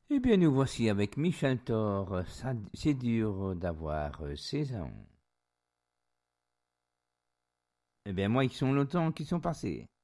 Eh bien, nous voici avec Michel Thor. C'est dur d'avoir 16 ans. Eh bien, moi, ils sont longtemps qui sont passés.